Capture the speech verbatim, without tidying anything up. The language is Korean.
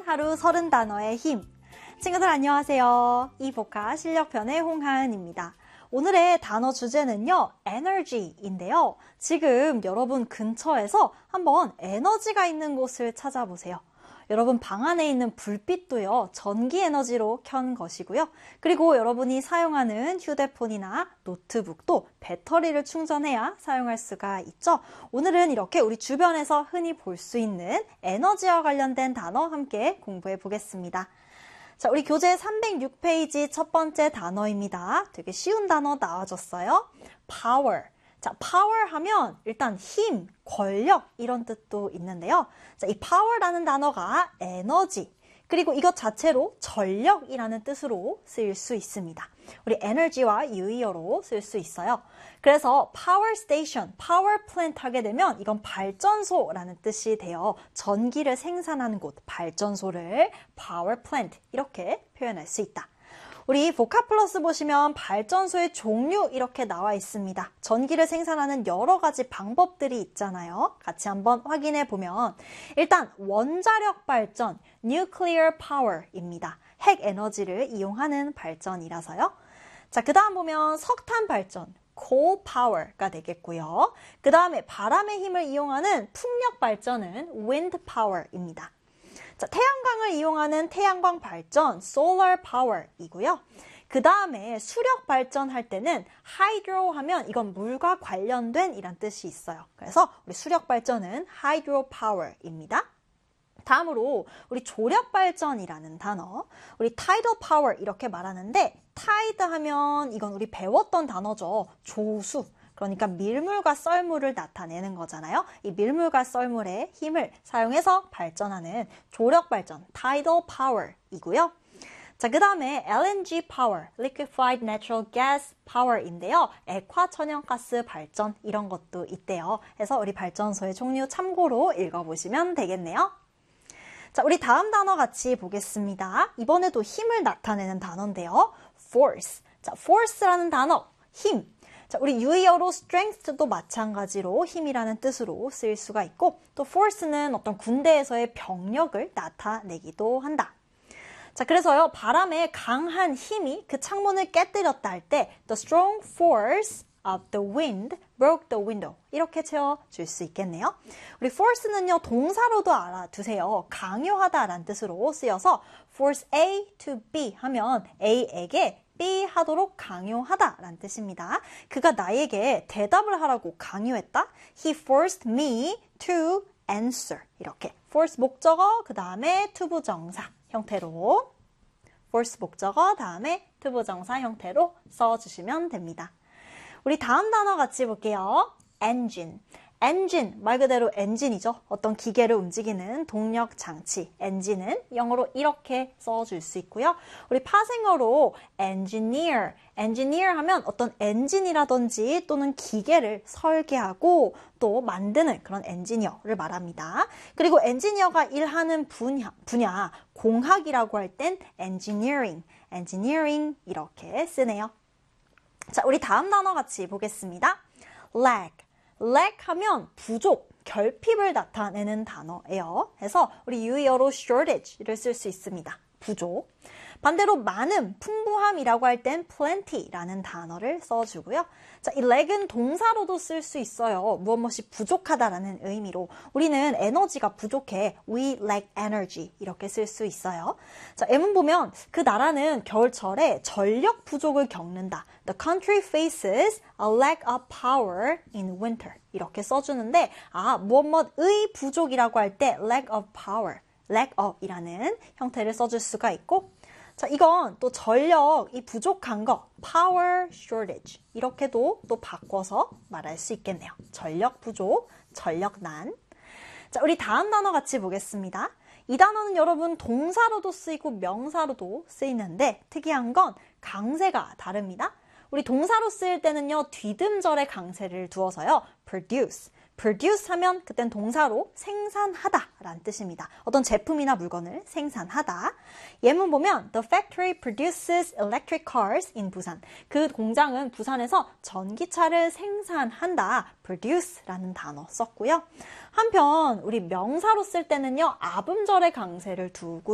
하루 서른 단어의 힘. 친구들 안녕하세요. 이보카 실력편의 홍하은입니다. 오늘의 단어 주제는요, 에너지인데요. 지금 여러분 근처에서 한번 에너지가 있는 곳을 찾아보세요. 여러분 방 안에 있는 불빛도요, 전기 에너지로 켠 것이고요. 그리고 여러분이 사용하는 휴대폰이나 노트북도 배터리를 충전해야 사용할 수가 있죠. 오늘은 이렇게 우리 주변에서 흔히 볼 수 있는 에너지와 관련된 단어 함께 공부해 보겠습니다. 자, 우리 교재 삼백육 페이지 첫 번째 단어입니다. 되게 쉬운 단어 나와줬어요. power. 자, power 하면 일단 힘, 권력 이런 뜻도 있는데요. 자, 이 power라는 단어가 에너지, 그리고 이것 자체로 전력이라는 뜻으로 쓰일 수 있습니다. 우리 에너지와 유의어로 쓸 수 있어요. 그래서 power station, power plant 하게 되면 이건 발전소라는 뜻이 돼요. 전기를 생산하는 곳, 발전소를 power plant 이렇게 표현할 수 있다. 우리 보카플러스 보시면 발전소의 종류 이렇게 나와 있습니다. 전기를 생산하는 여러 가지 방법들이 있잖아요. 같이 한번 확인해 보면 일단 원자력 발전, nuclear power입니다. 핵 에너지를 이용하는 발전이라서요. 자, 그 다음 보면 석탄 발전, coal power가 되겠고요. 그 다음에 바람의 힘을 이용하는 풍력 발전은 wind power입니다. 자, 태양광을 이용하는 태양광 발전, solar power이고요. 그 다음에 수력 발전할 때는 hydro 하면 이건 물과 관련된 이란 뜻이 있어요. 그래서 우리 수력 발전은 hydro power입니다. 다음으로 우리 조력 발전이라는 단어, 우리 tidal power 이렇게 말하는데 tide 하면 이건 우리 배웠던 단어죠. 조수. 그러니까 밀물과 썰물을 나타내는 거잖아요. 이 밀물과 썰물의 힘을 사용해서 발전하는 조력 발전, tidal power이고요. 자, 그 다음에 엘엔지 power, liquefied natural gas power인데요. 액화 천연가스 발전 이런 것도 있대요. 그래서 우리 발전소의 종류 참고로 읽어보시면 되겠네요. 자, 우리 다음 단어 같이 보겠습니다. 이번에도 힘을 나타내는 단어인데요. force. 자, force라는 단어, 힘. 자, 우리 유의어로 strength도 마찬가지로 힘이라는 뜻으로 쓰일 수가 있고, 또 force는 어떤 군대에서의 병력을 나타내기도 한다. 자, 그래서요, 바람의 강한 힘이 그 창문을 깨뜨렸다 할 때 the strong force of the wind broke the window 이렇게 채워줄 수 있겠네요. 우리 force는요, 동사로도 알아두세요. 강요하다라는 뜻으로 쓰여서 force A to B 하면 A에게 B 하도록 강요하다라는 뜻입니다. 그가 나에게 대답을 하라고 강요했다. He forced me to answer. 이렇게 force 목적어 그 다음에 to 부정사 형태로 force 목적어 다음에 to 부정사 형태로 써주시면 됩니다. 우리 다음 단어 같이 볼게요. engine. 엔진, 말 그대로 엔진이죠. 어떤 기계를 움직이는 동력 장치. 엔진은 영어로 이렇게 써줄 수 있고요. 우리 파생어로 engineer, engineer 하면 어떤 엔진이라든지 또는 기계를 설계하고 또 만드는 그런 엔지니어를 말합니다. 그리고 엔지니어가 일하는 분야, 분야 공학이라고 할 땐 engineering, engineering 이렇게 쓰네요. 자, 우리 다음 단어 같이 보겠습니다. lag. lack 하면 부족, 결핍을 나타내는 단어예요. 그래서 우리 유의어로 shortage를 쓸 수 있습니다. 부족. 반대로 많음, 풍부함이라고 할 땐 plenty라는 단어를 써주고요. 자, 이 lack은 동사로도 쓸 수 있어요. 무엇 무엇이 부족하다라는 의미로. 우리는 에너지가 부족해. We lack energy 이렇게 쓸 수 있어요. 자, 예문 보면 그 나라는 겨울철에 전력 부족을 겪는다. The country faces a lack of power in winter 이렇게 써주는데 아, 무엇 무엇의 부족이라고 할 때 lack of power, lack of 이라는 형태를 써줄 수가 있고 자, 이건 또 전력이 부족한 거, power shortage 이렇게도 또 바꿔서 말할 수 있겠네요. 전력 부족, 전력난. 자, 우리 다음 단어 같이 보겠습니다. 이 단어는 여러분 동사로도 쓰이고 명사로도 쓰이는데 특이한 건 강세가 다릅니다. 우리 동사로 쓰일 때는요, 뒤듬절에 강세를 두어서요, produce. produce 하면 그땐 동사로 생산하다 라는 뜻입니다. 어떤 제품이나 물건을 생산하다. 예문 보면 The factory produces electric cars in 부산. 그 공장은 부산에서 전기차를 생산한다. produce라는 단어 썼고요. 한편 우리 명사로 쓸 때는요, 아분절에 강세를 두고